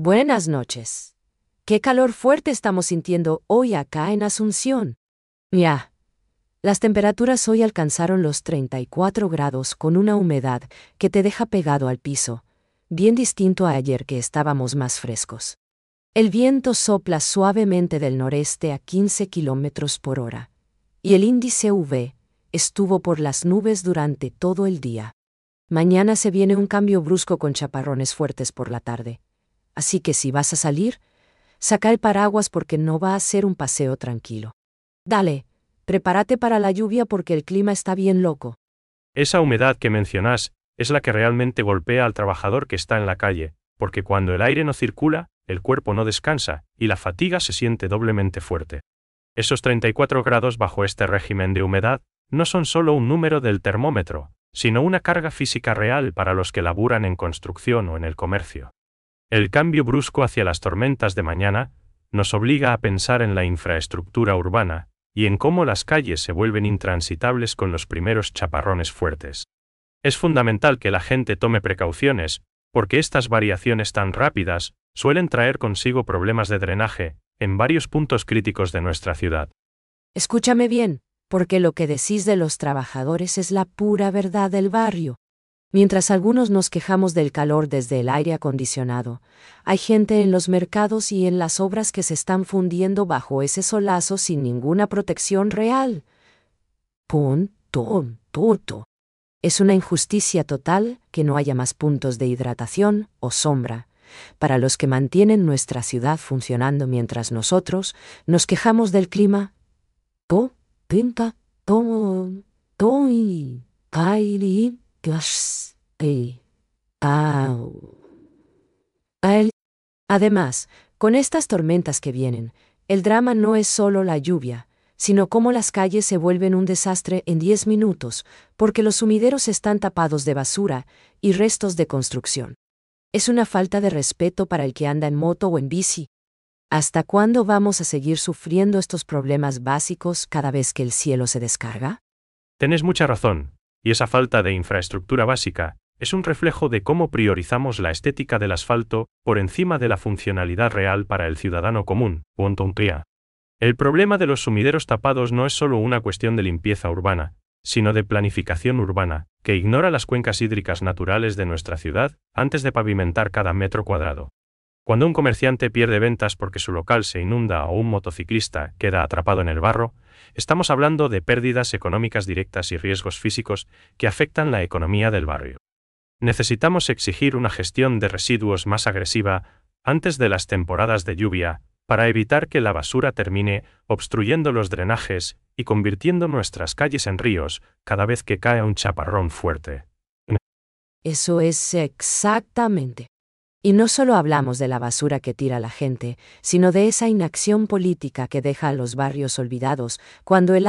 Buenas noches. Qué calor fuerte estamos sintiendo hoy acá en Asunción. Ya. Las temperaturas hoy alcanzaron los 34 grados con una humedad que te deja pegado al piso, bien distinto a ayer que estábamos más frescos. El viento sopla suavemente del noreste a 15 kilómetros por hora, y el índice UV estuvo por las nubes durante todo el día. Mañana se viene un cambio brusco con chaparrones fuertes por la tarde. Así que si vas a salir, saca el paraguas porque no va a ser un paseo tranquilo. Dale, prepárate para la lluvia porque el clima está bien loco. Esa humedad que mencionas es la que realmente golpea al trabajador que está en la calle, porque cuando el aire no circula, el cuerpo no descansa y la fatiga se siente doblemente fuerte. Esos 34 grados bajo este régimen de humedad no son solo un número del termómetro, sino una carga física real para los que laburan en construcción o en el comercio. El cambio brusco hacia las tormentas de mañana nos obliga a pensar en la infraestructura urbana y en cómo las calles se vuelven intransitables con los primeros chaparrones fuertes. Es fundamental que la gente tome precauciones, porque estas variaciones tan rápidas suelen traer consigo problemas de drenaje en varios puntos críticos de nuestra ciudad. Escúchame bien, porque lo que decís de los trabajadores es la pura verdad del barrio. Mientras algunos nos quejamos del calor desde el aire acondicionado, hay gente en los mercados y en las obras que se están fundiendo bajo ese solazo sin ninguna protección real. Punto. Es una injusticia total que no haya más puntos de hidratación o sombra para los que mantienen nuestra ciudad funcionando mientras nosotros nos quejamos del clima. Además, con estas tormentas que vienen, el drama no es solo la lluvia, sino cómo las calles se vuelven un desastre en 10 minutos, porque los sumideros están tapados de basura y restos de construcción. Es una falta de respeto para el que anda en moto o en bici. ¿Hasta cuándo vamos a seguir sufriendo estos problemas básicos cada vez que el cielo se descarga? Tenés mucha razón, y esa falta de infraestructura básica es un reflejo de cómo priorizamos la estética del asfalto por encima de la funcionalidad real para el ciudadano común. El problema de los sumideros tapados no es solo una cuestión de limpieza urbana, sino de planificación urbana, que ignora las cuencas hídricas naturales de nuestra ciudad antes de pavimentar cada metro cuadrado. Cuando un comerciante pierde ventas porque su local se inunda o un motociclista queda atrapado en el barro, estamos hablando de pérdidas económicas directas y riesgos físicos que afectan la economía del barrio. Necesitamos exigir una gestión de residuos más agresiva antes de las temporadas de lluvia, para evitar que la basura termine obstruyendo los drenajes y convirtiendo nuestras calles en ríos cada vez que cae un chaparrón fuerte. Eso es exactamente. Y no solo hablamos de la basura que tira la gente, sino de esa inacción política que deja a los barrios olvidados cuando el